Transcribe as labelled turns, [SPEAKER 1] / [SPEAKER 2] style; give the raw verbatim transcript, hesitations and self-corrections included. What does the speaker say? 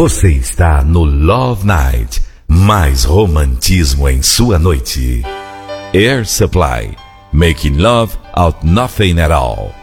[SPEAKER 1] Você está no Love Night, mais romantismo em sua noite. Air Supply, making love out nothing at all.